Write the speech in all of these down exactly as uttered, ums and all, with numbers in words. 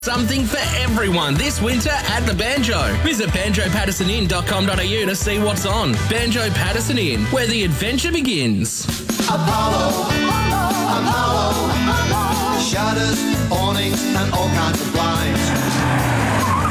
Something for everyone this winter at the Banjo. Visit banjo patterson inn dot com dot a u to see what's on. Banjo Patterson Inn, where the adventure begins. Apollo, Apollo, Apollo, shutters, awnings and all kinds of blinds.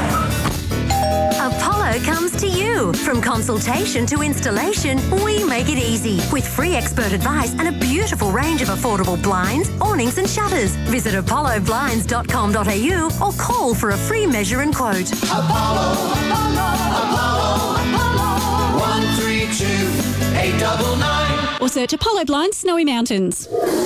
Apollo comes to you. From consultation to installation, we make it easy with free expert advice and a beautiful range of affordable blinds, awnings and shutters. Visit apollo blinds dot com dot a u or call for a free measure and quote. Apollo, Apollo, Apollo, Apollo, one three two eight nine nine. Or search Apollo Blinds Snowy Mountains.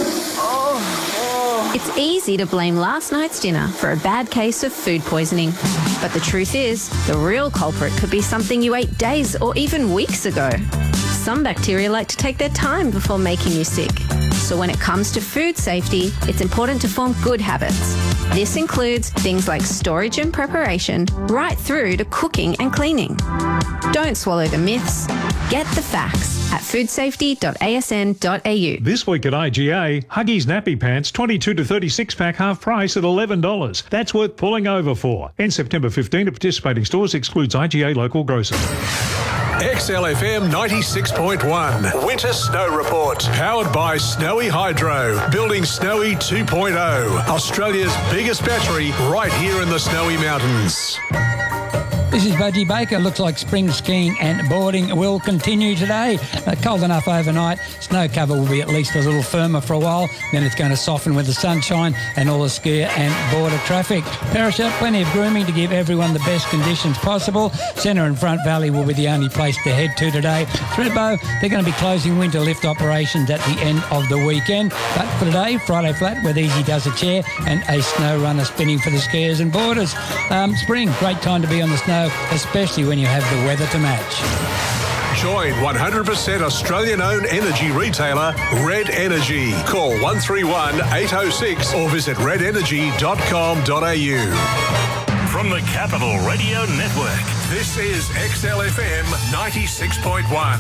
It's easy to blame last night's dinner for a bad case of food poisoning. But the truth is, the real culprit could be something you ate days or even weeks ago. Some bacteria like to take their time before making you sick. So when it comes to food safety, it's important to form good habits. This includes things like storage and preparation, right through to cooking and cleaning. Don't swallow the myths. Get the facts at food safety dot a s n dot a u. This week at I G A, Huggies Nappy Pants twenty-two to thirty-six pack half price at eleven dollars. That's worth pulling over for. End September fifteenth at participating stores, excludes I G A local grocers. X L F M ninety-six point one Winter Snow Report. Powered by Snowy Hydro. Building Snowy two point oh. Australia's biggest battery right here in the Snowy Mountains. This is Budgie Baker. Looks like spring skiing and boarding will continue today. Uh, cold enough overnight. Snow cover will be at least a little firmer for a while. Then it's going to soften with the sunshine and all the skier and border traffic. Perisher, plenty of grooming to give everyone the best conditions possible. Centre and Front Valley will be the only place to head to today. Thredbo, they're going to be closing winter lift operations at the end of the weekend. But for today, Friday flat with Easy Does a Chair and a snow runner spinning for the skiers and boarders. Um, spring, great time to be on the snow, especially when you have the weather to match. Join one hundred percent Australian-owned energy retailer Red Energy. Call one three one eight oh six or visit red energy dot com dot a u. From the Capital Radio Network, this is X L F M ninety-six point one.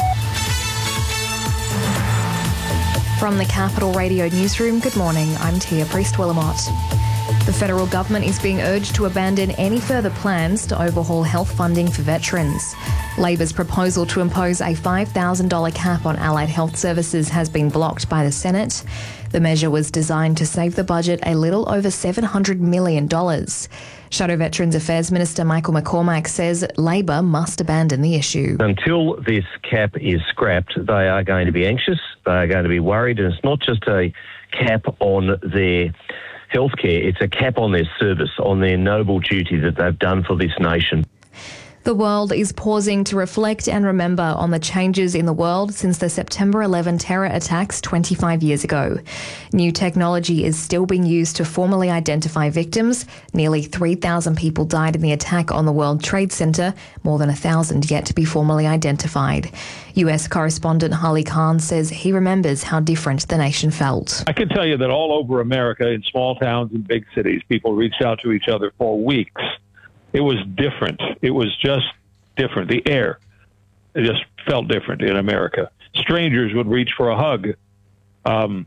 From the Capital Radio Newsroom, good morning. I'm Tia Priest-Willamot. The federal government is being urged to abandon any further plans to overhaul health funding for veterans. Labor's proposal to impose a five thousand dollars cap on allied health services has been blocked by the Senate. The measure was designed to save the budget a little over seven hundred million dollars. Shadow Veterans Affairs Minister Michael McCormack says Labor must abandon the issue. Until this cap is scrapped, they are going to be anxious, they are going to be worried, and it's not just a cap on their healthcare, it's a cap on their service, on their noble duty that they've done for this nation. The world is pausing to reflect and remember on the changes in the world since the September eleventh terror attacks twenty-five years ago. New technology is still being used to formally identify victims. Nearly three thousand people died in the attack on the World Trade Center, more than one thousand yet to be formally identified. U S correspondent Harley Khan says he remembers how different the nation felt. I can tell you that all over America, in small towns and big cities, people reached out to each other for weeks. It was different. It was just different. The air, it just felt different in America. Strangers would reach for a hug. Um,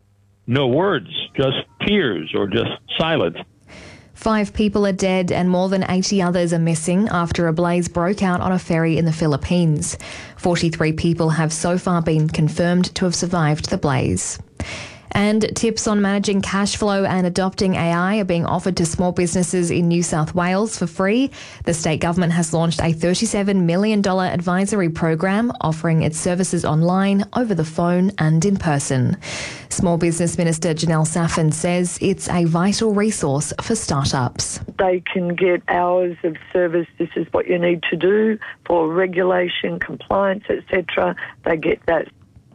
no words, just tears or just silence. Five people are dead and more than eighty others are missing after a blaze broke out on a ferry in the Philippines. forty-three people have so far been confirmed to have survived the blaze. And tips on managing cash flow and adopting A I are being offered to small businesses in New South Wales for free. The state government has launched a thirty-seven million dollars advisory program offering its services online, over the phone and in person. Small Business Minister Janelle Saffin says it's a vital resource for startups. They can get hours of service. This is what you need to do for regulation, compliance, et cetera. They get that.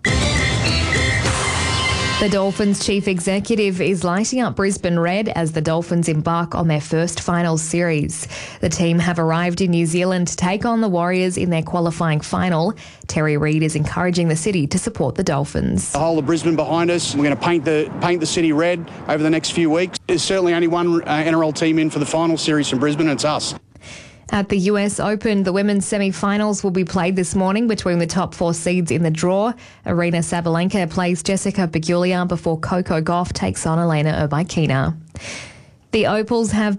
The Dolphins' chief executive is lighting up Brisbane red as the Dolphins embark on their first finals series. The team have arrived in New Zealand to take on the Warriors in their qualifying final. Terry Reid is encouraging the city to support the Dolphins. The whole of Brisbane behind us. We're going to paint the paint the city red over the next few weeks. There's certainly only one uh, N R L team in for the final series from Brisbane, and it's us. At the U S Open, the women's semi-finals will be played this morning between the top four seeds in the draw. Arina Sabalenka plays Jessica Pegula before Coco Gauff takes on Elena Rybakina. The Opals have